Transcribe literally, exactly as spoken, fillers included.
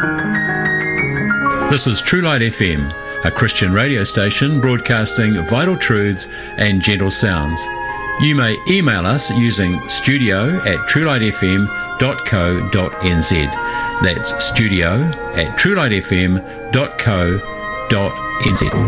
This is True Light F M, a Christian radio station broadcasting vital truths and gentle sounds. You may email us using studio at truelightfm dot co dot n z. That's studio at truelightfm dot co dot n z.